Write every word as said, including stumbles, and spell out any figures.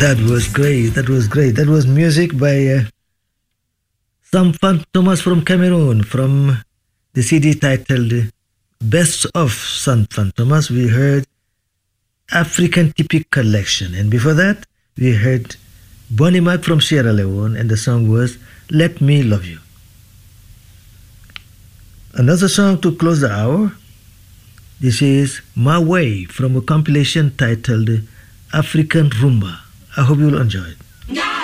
That was great. That was great. That was music by uh, Sam Fan Thomas from Cameroon, from the C D titled Best of Sam Fan Thomas. We heard African Typic Collection. And before that, we heard Bonnie Mac from Sierra Leone, and the song was Let Me Love You. Another song to close the hour. This is My Way from a compilation titled African Rumba. I hope you'll enjoy it.